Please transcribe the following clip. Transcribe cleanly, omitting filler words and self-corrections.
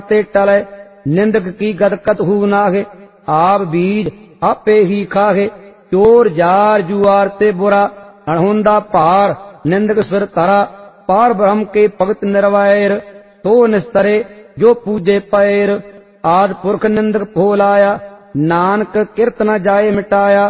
ते टले, निंदक की गद कतहु नाहे, आप बीज आपे ही खाहे। चोर जार जुआर ते बुरा, अणहुंदा पार निंदक सिर तरा, पार ब्रह्म के भगत निर्वैर, तो निस्तरे जो पूजे पैर। आद पुरख निंदक फोलाया, नानक किरत न जाए मिटाया।